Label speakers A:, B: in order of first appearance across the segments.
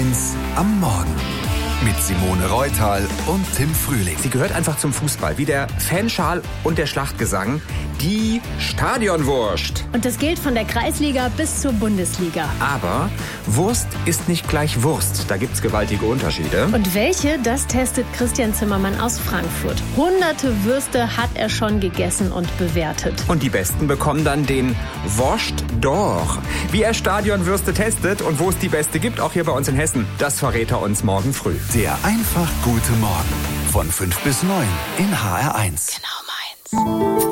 A: HR1 am Morgen. Mit Simone Reutal und Tim Frühling.
B: Sie gehört einfach zum Fußball, wie der Fanschal und der Schlachtgesang. Die Stadionwurst.
C: Und das gilt von der Kreisliga bis zur Bundesliga.
B: Aber Wurst ist nicht gleich Wurst. Da gibt's gewaltige Unterschiede.
C: Und welche, das testet Christian Zimmermann aus Frankfurt. Hunderte Würste hat er schon gegessen und bewertet.
B: Und die Besten bekommen dann den Wurst d'Or. Wie er Stadionwürste testet und wo es die beste gibt, auch hier bei uns in Hessen, das verrät er uns morgen früh.
A: Der einfach gute Morgen. Von 5 bis 9 in HR1.
C: Genau meins.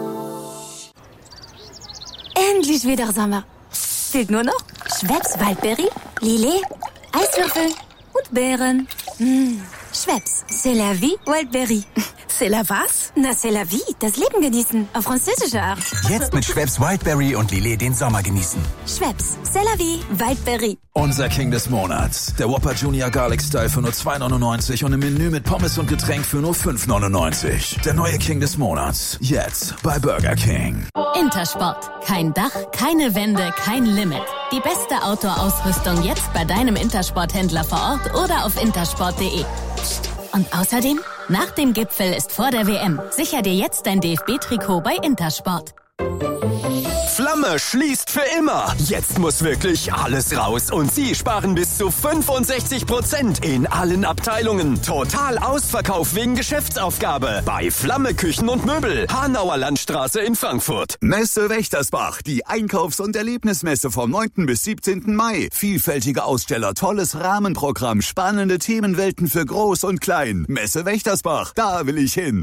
D: Endlich wieder Sommer. Fehlt nur noch Schweppes Waldberry, Lillet, Eiswürfel und Beeren. Schweppes, c'est la vie, Waldberry.
E: C'est la was?
D: Na, c'est la vie, das Leben genießen, auf französische Art.
A: Jetzt mit Schweppes Wildberry und Lillet den Sommer genießen.
D: Schweppes, c'est la vie, Waldberry.
F: Unser King des Monats. Der Whopper Junior Garlic Style für nur $2,99 und im Menü mit Pommes und Getränk für nur $5,99. Der neue King des Monats. Jetzt bei Burger King.
G: Intersport. Kein Dach, keine Wände, kein Limit. Die beste Outdoor-Ausrüstung jetzt bei deinem Intersport-Händler vor Ort oder auf intersport.de. Und außerdem, nach dem Gipfel ist vor der WM. Sicher dir jetzt dein DFB-Trikot bei Intersport.
H: Flamme schließt für immer. Jetzt muss wirklich alles raus und Sie sparen bis zu 65% in allen Abteilungen. Total Ausverkauf wegen Geschäftsaufgabe bei Flamme Küchen und Möbel. Hanauer Landstraße in Frankfurt.
A: Messe Wächtersbach, die Einkaufs- und Erlebnismesse vom 9. bis 17. Mai. Vielfältige Aussteller, tolles Rahmenprogramm, spannende Themenwelten für Groß und Klein. Messe Wächtersbach, da will ich hin.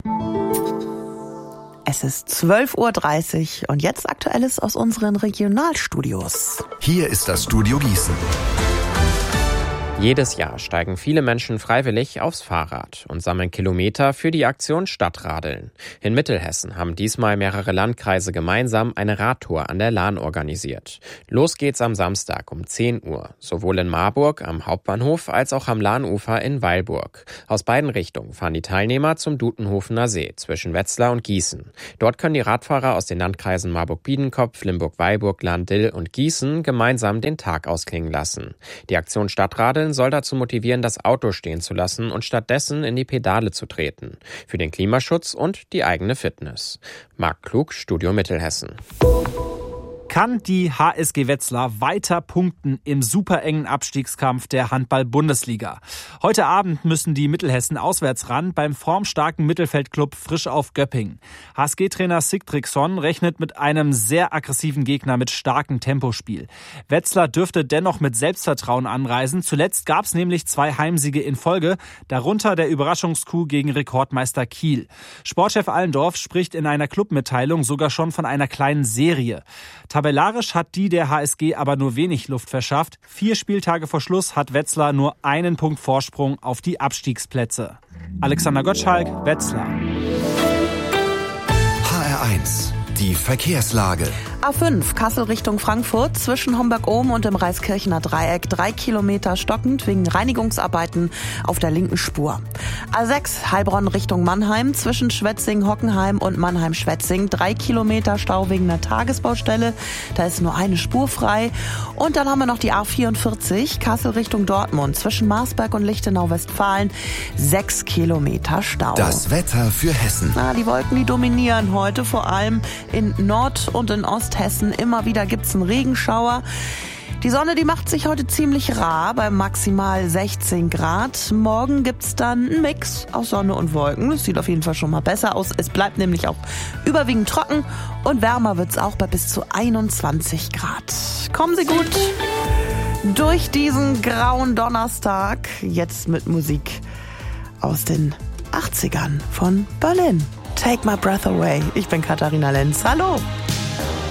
E: Es ist 12:30 Uhr und jetzt Aktuelles aus unseren Regionalstudios.
A: Hier ist das Studio Gießen.
I: Jedes Jahr steigen viele Menschen freiwillig aufs Fahrrad und sammeln Kilometer für die Aktion Stadtradeln. In Mittelhessen haben diesmal mehrere Landkreise gemeinsam eine Radtour an der Lahn organisiert. Los geht's am Samstag um 10 Uhr, sowohl in Marburg am Hauptbahnhof als auch am Lahnufer in Weilburg. Aus beiden Richtungen fahren die Teilnehmer zum Dutenhofener See zwischen Wetzlar und Gießen. Dort können die Radfahrer aus den Landkreisen Marburg-Biedenkopf, Limburg-Weilburg, Lahn-Dill und Gießen gemeinsam den Tag ausklingen lassen. Die Aktion Stadtradeln soll dazu motivieren, das Auto stehen zu lassen und stattdessen in die Pedale zu treten. Für den Klimaschutz und die eigene Fitness. Marc Klug, Studio Mittelhessen.
J: Kann die HSG Wetzlar weiter punkten im superengen Abstiegskampf der Handball-Bundesliga? Heute Abend müssen die Mittelhessen auswärts ran beim formstarken Mittelfeldklub Frisch auf Göppingen. HSG-Trainer Sigtriksson rechnet mit einem sehr aggressiven Gegner mit starkem Tempospiel. Wetzlar dürfte dennoch mit Selbstvertrauen anreisen. Zuletzt gab es nämlich 2 Heimsiege in Folge, darunter der Überraschungscoup gegen Rekordmeister Kiel. Sportchef Allendorf spricht in einer Clubmitteilung sogar schon von einer kleinen Serie. Tabellarisch hat die der HSG aber nur wenig Luft verschafft. 4 Spieltage vor Schluss hat Wetzlar nur einen Punkt Vorsprung auf die Abstiegsplätze. Alexander Gottschalk, Wetzlar.
A: HR1, die Verkehrslage.
E: A5 Kassel Richtung Frankfurt zwischen Homberg-Ohm und dem Reiskirchener Dreieck 3 Kilometer stockend wegen Reinigungsarbeiten auf der linken Spur. A6 Heilbronn Richtung Mannheim zwischen Schwetzing-Hockenheim und Mannheim-Schwetzing 3 Kilometer Stau wegen einer Tagesbaustelle. Da ist nur eine Spur frei. Und dann haben wir noch die A44 Kassel Richtung Dortmund zwischen Marsberg und Lichtenau-Westfalen 6 Kilometer Stau.
A: Das Wetter für Hessen.
E: Die Wolken, die dominieren heute vor allem in Nord- und in Osthessen. Immer wieder gibt's einen Regenschauer. Die Sonne, die macht sich heute ziemlich rar bei maximal 16 Grad. Morgen gibt's dann einen Mix aus Sonne und Wolken. Das sieht auf jeden Fall schon mal besser aus. Es bleibt nämlich auch überwiegend trocken und wärmer wird's auch bei bis zu 21 Grad. Kommen Sie gut durch diesen grauen Donnerstag. Jetzt mit Musik aus den 80ern von Berlin. Take My Breath Away. Ich bin Katharina Lenz. Hallo.